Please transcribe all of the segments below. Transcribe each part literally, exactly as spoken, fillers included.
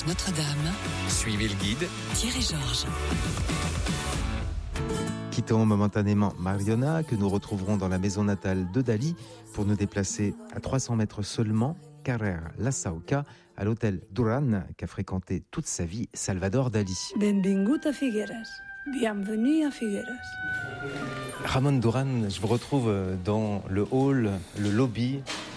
France Notre-Dame. Suivez le guide Thierry Georges. Quittons momentanément Mariona, que nous retrouverons dans la maison natale de Dali, pour nous déplacer à trois cents mètres seulement, Carrer La Sauca, à l'hôtel Duran, qu'a fréquenté toute sa vie Salvador Dali. Benvingut a Figueres. Bienvenue à Figueres. Ramon Duran, je vous retrouve dans le hall, le lobby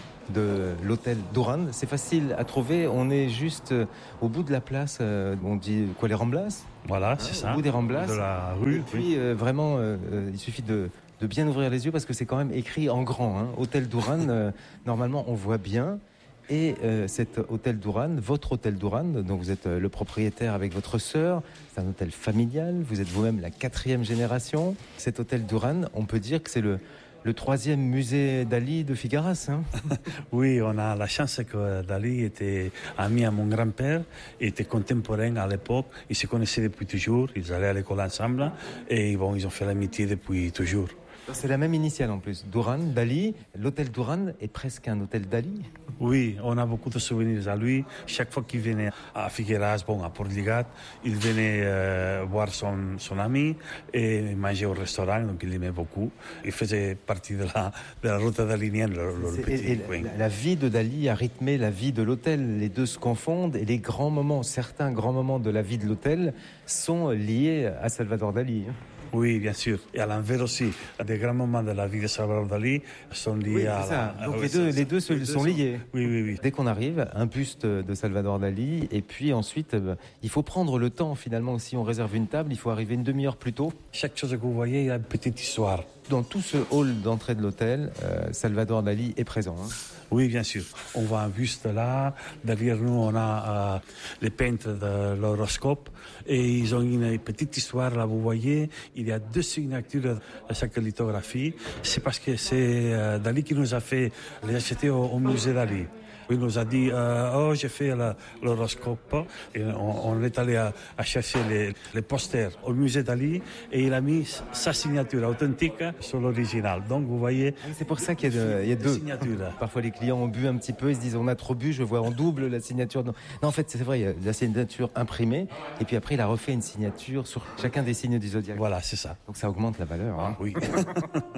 de l'hôtel Duran. C'est facile à trouver, on est juste au bout de la place, on dit quoi, les Ramblas ? Voilà, hein, c'est au ça. Au bout des Ramblas. De la rue. Et puis oui. euh, vraiment, euh, il suffit de, de bien ouvrir les yeux parce que c'est quand même écrit en grand. Hein. Hôtel Duran, euh, normalement on voit bien. Et euh, cet hôtel Duran, votre hôtel Duran, dont vous êtes euh, le propriétaire avec votre sœur, c'est un hôtel familial, vous êtes vous-même la quatrième génération. Cet hôtel Duran, on peut dire que c'est le, le troisième musée Dali de Figueras. Hein. Oui, on a la chance que Dali était ami à mon grand-père, il était contemporain à l'époque, ils se connaissaient depuis toujours, ils allaient à l'école ensemble, et bon, ils ont fait l'amitié depuis toujours. C'est la même initiale en plus, Duran, Dali. L'hôtel Duran est presque un hôtel Dali. Oui, on a beaucoup de souvenirs à lui. Chaque fois qu'il venait à Figueras, bon, à Portligat, il venait euh, voir son, son ami et manger au restaurant, donc il aimait beaucoup. Il faisait partie de la, de la route dalinienne, le, le petit et, et coin. La, la vie de Dali a rythmé la vie de l'hôtel. Les deux se confondent et les grands moments, certains grands moments de la vie de l'hôtel sont liés à Salvador Dali. Oui, bien sûr. Et à l'envers aussi, des grands moments de la vie de Salvador Dali sont liés oui, à... ça. La... Donc ah, les, oui, deux, ça, les deux se, les sont deux liés. Sont... Oui, oui, oui. Dès qu'on arrive, un buste de Salvador Dali, et puis ensuite, euh, il faut prendre le temps finalement. Si on réserve une table, il faut arriver une demi-heure plus tôt. Chaque chose que vous voyez, il y a une petite histoire. Dans tout ce hall d'entrée de l'hôtel, euh, Salvador Dali est présent. Hein. Oui, bien sûr. On voit un buste là. Derrière nous, on a euh, les peintres de l'horoscope. Et ils ont une petite histoire là, vous voyez. Il y a deux signatures de chaque lithographie. C'est parce que c'est euh, Dali qui nous a fait les acheter au, au musée Dali. Il nous a dit euh, oh, j'ai fait l'horoscope. Et on, on est allé à, à chercher les, les posters au musée Dali et il a mis sa signature authentique sur l'original. Donc vous voyez. C'est pour ça qu'il y a, de, il y a deux signatures. Parfois les clients ont bu un petit peu, ils se disent on a trop bu, je vois en double la signature. Non, non en fait c'est vrai, il y a la signature imprimée et puis après il a refait une signature sur chacun des signes du zodiaque. Voilà, c'est ça. Donc ça augmente la valeur. Hein. Oui.